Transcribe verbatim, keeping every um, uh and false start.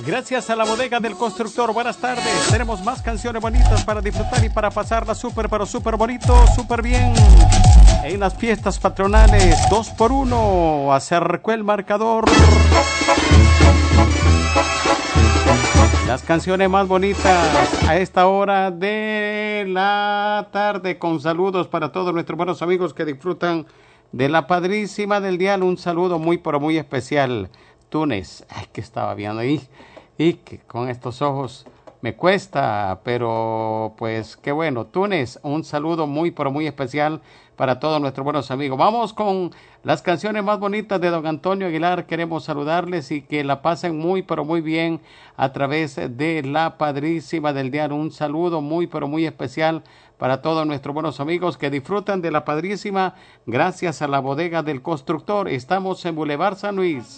Gracias a la bodega del constructor. Buenas tardes. Tenemos más canciones bonitas para disfrutar y para pasarla súper, pero súper bonito, súper bien. En las fiestas patronales, dos por uno. Acercó el marcador. Las canciones más bonitas a esta hora de la tarde, con saludos para todos nuestros buenos amigos que disfrutan de la padrísima del dial. Un saludo muy pero muy especial. Túnez, ay, que estaba viendo ahí y que con estos ojos me cuesta, pero pues qué bueno. Túnez, un saludo muy pero muy especial para todos nuestros buenos amigos. Vamos con las canciones más bonitas de don Antonio Aguilar. Queremos saludarles y que la pasen muy pero muy bien a través de la padrísima del dial. Un saludo muy pero muy especial para todos nuestros buenos amigos que disfrutan de la padrísima gracias a la bodega del constructor. Estamos en Boulevard San Luis.